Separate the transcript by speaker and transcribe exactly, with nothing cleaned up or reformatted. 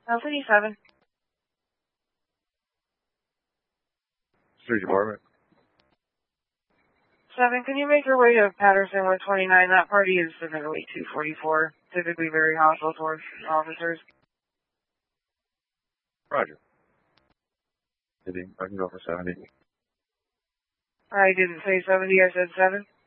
Speaker 1: Company seven.
Speaker 2: Street Department.
Speaker 1: seven, can you make your way to Patterson one twenty-nine? That party is typically two forty-four. Typically very hostile towards officers.
Speaker 2: Roger. I can go for seventy.
Speaker 1: I didn't say seventy, I said seven.